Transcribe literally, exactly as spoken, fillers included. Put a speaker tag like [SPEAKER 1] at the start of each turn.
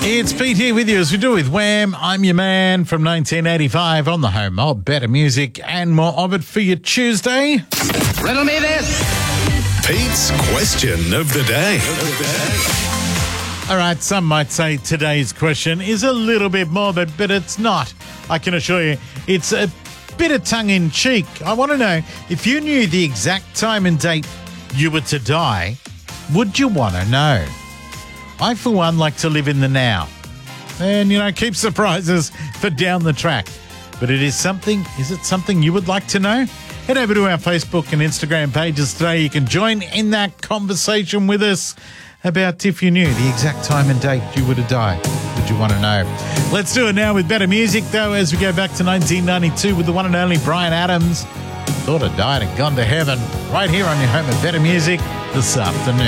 [SPEAKER 1] It's Pete here with you as we do with Wham. I'm your man from nineteen eighty-five on the home of better music and more of it for your Tuesday.
[SPEAKER 2] Riddle me this.
[SPEAKER 3] Pete's question of the day.
[SPEAKER 1] All right, some might say today's question is a little bit morbid, but it's not. I can assure you it's a bit of tongue-in-cheek. I want to know, if you knew the exact time and date you were to die, would you want to know? I, for one, like to live in the now. And, you know, keep surprises for down the track. But it is something, is it something you would like to know? Head over to our Facebook and Instagram pages today. You can join in that conversation with us about if you knew the exact time and date you would have died. Would you want to know? Let's do it now with better music, though, as we go back to nineteen ninety-two with the one and only Bryan Adams. Thought I died and gone to heaven. Right here on your home of better music this afternoon.